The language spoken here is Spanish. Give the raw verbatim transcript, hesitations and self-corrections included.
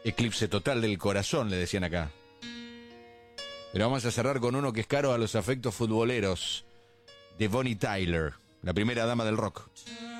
Eclipse total del corazón, le decían acá. Pero vamos a cerrar con uno que es caro a los afectos futboleros, de Bonnie Tyler, la primera dama del rock.